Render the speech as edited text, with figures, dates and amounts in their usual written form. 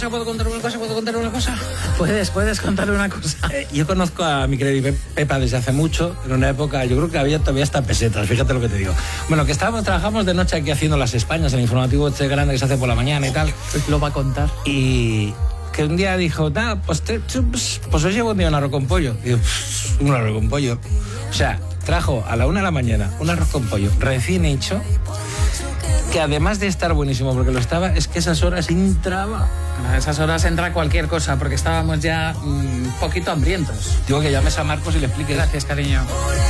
¿Puedo contar una cosa? ¿Puedo contar una cosa? Puedes contarle una cosa. Yo conozco a mi querida Pepa desde hace mucho, en una época, yo creo que había todavía hasta pesetas, fíjate lo que te digo. Bueno, que trabajamos de noche aquí haciendo Las Españas, el informativo este grande que se hace por la mañana y tal. Lo va a contar. Y que un día dijo, pues os llevo un día un arroz con pollo. Y digo, un arroz con pollo. O sea, trajo a la 1 de la mañana un arroz con pollo recién hecho, que además de estar buenísimo porque lo estaba, es que esas horas entraba. A esas horas entra cualquier cosa, porque estábamos ya un poquito hambrientos. Digo que llames a Marcos y le expliques. Gracias, cariño.